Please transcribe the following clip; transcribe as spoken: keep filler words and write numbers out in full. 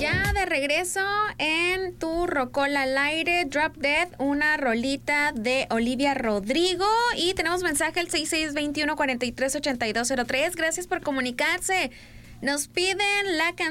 Ya de regreso en tu Rocola al aire, Drop Dead, una rolita de Olivia Rodrigo. Y tenemos mensaje al seis seis dos uno, cuatro tres ocho dos cero tres. Gracias por comunicarse. Nos piden la canción